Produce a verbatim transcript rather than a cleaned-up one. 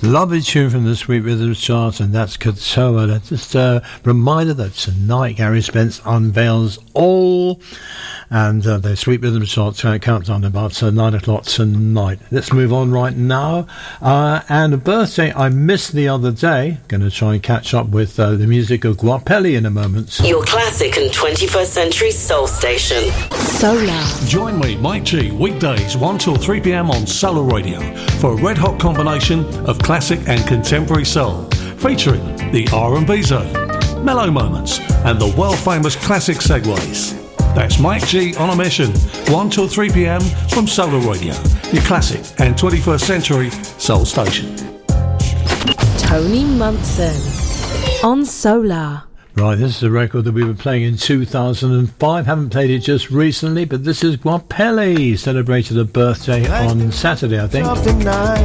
Lovely tune from the Sweet Rhythms chart, and that's Katoa. That's just a reminder that tonight Gary Spence unveils all, and uh, the Sweet Rhythms chart counts on about uh, nine o'clock tonight. Let's move on right now. Uh, and a birthday I missed the other day. Going to try and catch up with uh, the music of Guapelli in a moment. Your classic and twenty-first century soul station. Solar. Join me, Mike G, weekdays one till three p.m. on Solar Radio for a red-hot combination of classic and contemporary soul, featuring the R and B zone, mellow moments, and the world-famous classic segues. That's Mike G on a mission, one till three p.m. from Solar Radio, your classic and twenty-first century soul station. Tony Munson on Solar. Right, this is a record that we were playing in two thousand five. Haven't played it just recently, but this is Guapelli. Celebrated a birthday on Saturday, I think.